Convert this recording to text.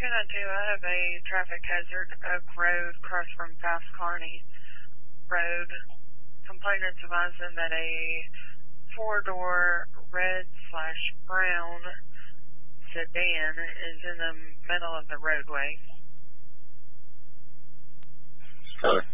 292, I have a traffic hazard, Oak Road, across from Fast Kearney Road. Complainant's advising that a four-door red/brown sedan is in the middle of the roadway. Okay.